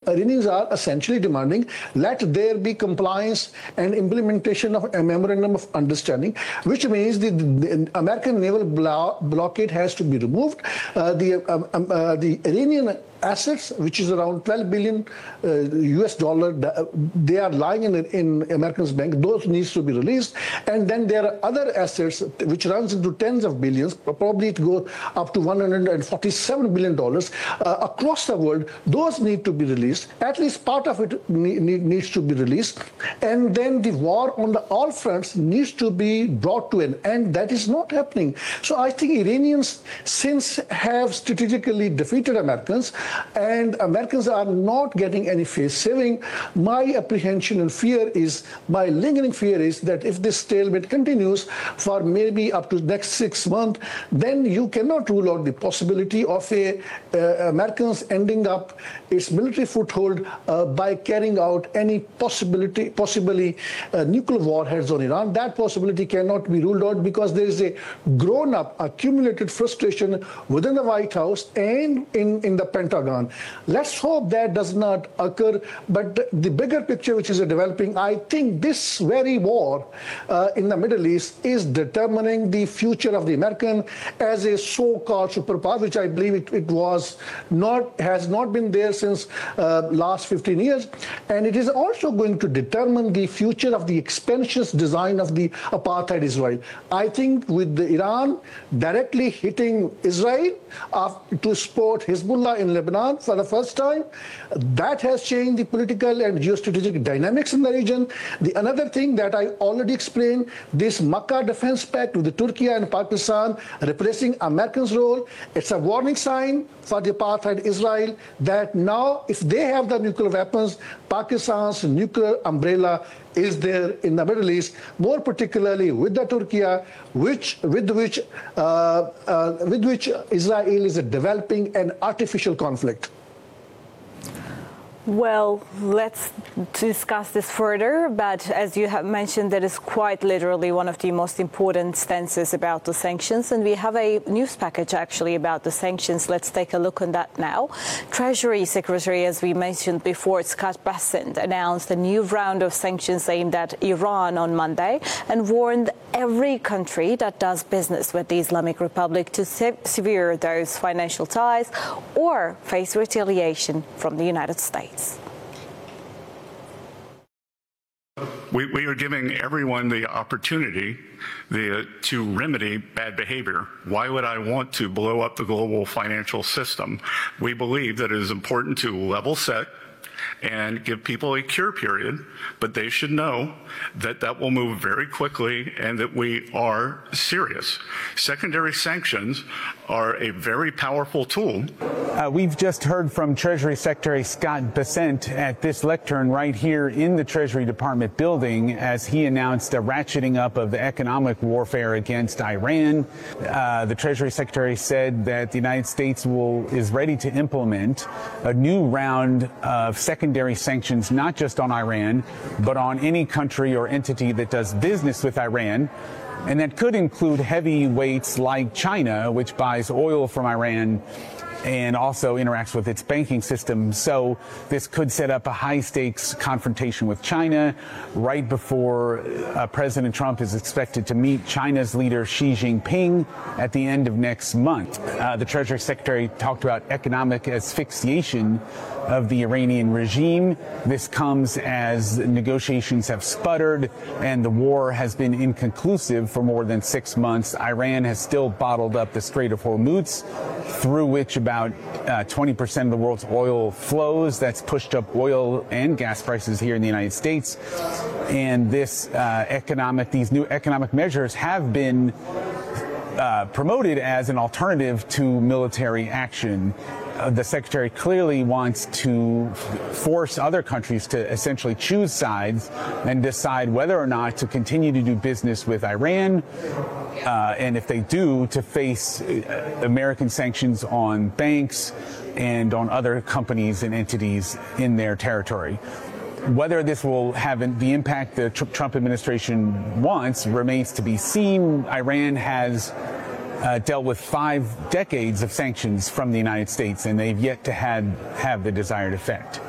Iranians are essentially demanding let there be compliance and implementation of a memorandum of understanding, which means the American naval blockade has to be removed. The Iranian assets, which is around 12 billion US dollar, they are lying in Americans' bank. Those needs to be released. And then there are other assets which runs into tens of billions, probably it goes up to $147 billion across the world. Those need to be released. At least part of it needs to be released. And then the war on all fronts needs to be brought to an end. That is not happening. So I think Iranians since have strategically defeated Americans, and Americans are not getting any face saving. My apprehension and fear is, my lingering fear is that if this stalemate continues for maybe up to the next 6 months, then you cannot rule out the possibility of Americans ending up its military foothold by carrying out any possibly nuclear warheads on Iran. That possibility cannot be ruled out because there is a grown-up, accumulated frustration within the White House and in the Pentagon. Let's hope that does not occur. But the bigger picture which is developing, I think this very war in the Middle East is determining the future of the American as a so-called superpower, which I believe has not been there since last 15 years. And it is also going to determine the future of the expansionist design of the apartheid Israel. I think with Iran directly hitting Israel to support Hezbollah in Lebanon for the first time, that has changed the political and geostrategic dynamics in the region. The another thing that I already explained, this Makkah Defense Pact with Turkey and Pakistan replacing Americans' role, it's a warning sign for the apartheid Israel that now if they have the nuclear weapons, Pakistan's nuclear umbrella is there in the Middle East, more particularly with the Turkey, with which Israel is developing an artificial conflict. Well, let's discuss this further, but as you have mentioned, that is quite literally one of the most important stances about the sanctions, and we have a news package actually about the sanctions. Let's take a look on that now. Treasury Secretary, as we mentioned before, Scott Bessent, announced a new round of sanctions aimed at Iran on Monday and warned every country that does business with the Islamic Republic to sever those financial ties or face retaliation from the United States. We are giving everyone the opportunity to remedy bad behavior. Why would I want to blow up the global financial system? We believe that it is important to level set and give people a cure period, but they should know that that will move very quickly and that we are serious. Secondary sanctions are a very powerful tool. We've just heard from Treasury Secretary Scott Bessent at this lectern right here in the Treasury Department building as he announced a ratcheting up of the economic warfare against Iran. The Treasury Secretary said that the United States is ready to implement a new round of secondary sanctions, not just on Iran, but on any country or entity that does business with Iran. And that could include heavyweights like China, which buys oil from Iran and also interacts with its banking system. So this could set up a high-stakes confrontation with China right before President Trump is expected to meet China's leader Xi Jinping at the end of next month. The Treasury Secretary talked about economic asphyxiation of the Iranian regime. This comes as negotiations have sputtered and the war has been inconclusive for more than 6 months. Iran has still bottled up the Strait of Hormuz, through which about 20% of the world's oil flows. That's pushed up oil and gas prices here in the United States. And these new economic measures have been promoted as an alternative to military action. The Secretary clearly wants to force other countries to essentially choose sides and decide whether or not to continue to do business with Iran, and if they do, to face American sanctions on banks and on other companies and entities in their territory. Whether this will have the impact the Trump administration wants remains to be seen. Iran has dealt with 5 decades of sanctions from the United States, and they've yet to have the desired effect.